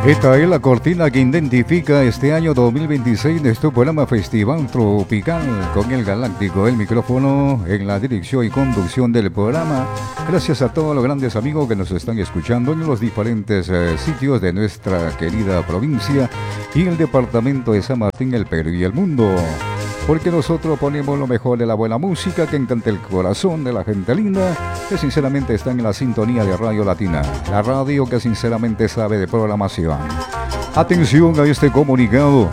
Esta es la cortina que identifica este año 2026 de este programa Festival Tropical con el Galáctico. El micrófono en la dirección y conducción del programa. Gracias a todos los grandes amigos que nos están escuchando en los diferentes sitios de nuestra querida provincia y el departamento de San Martín, el Perú y el mundo. Porque nosotros ponemos lo mejor de la buena música que encanta el corazón de la gente linda que sinceramente está en la sintonía de Radio Latina, la radio que sinceramente sabe de programación. Atención a este comunicado,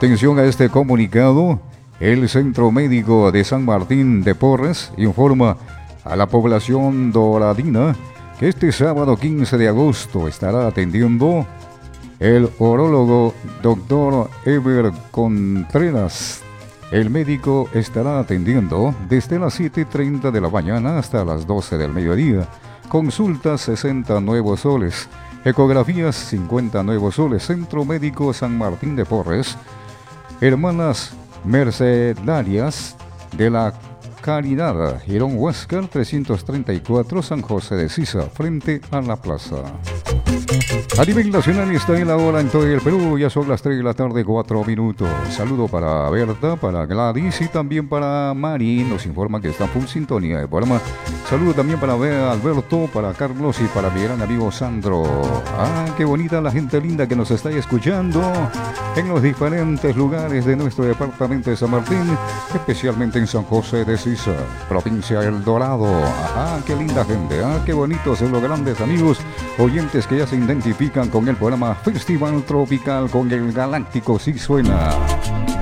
el Centro Médico de San Martín de Porres informa a la población doradina que este sábado 15 de agosto estará atendiendo el orólogo Dr. Ever Contreras. El médico estará atendiendo desde las 7:30 de la mañana hasta las 12 del mediodía. Consultas 60 nuevos soles. Ecografías 50 nuevos soles. Centro Médico San Martín de Porres. Hermanas Mercedarias de la Caridad. Girón Huáscar 334 San José de Sisa, frente a la plaza. A nivel nacional está en la hora en todo el Perú, ya son las 3 de la tarde, 4 minutos. Saludo para Berta, para Gladys y también para Mari, nos informa que está full sintonía de programa. Saludo también para Alberto, para Carlos y para mi gran amigo Sandro. Qué bonita la gente linda que nos está escuchando en los diferentes lugares de nuestro departamento de San Martín, especialmente en San José de Sisa, provincia El Dorado. Qué linda gente, qué bonitos son los grandes amigos oyentes que ya se identifican con el programa Festival Tropical con el Galáctico. Sí suena.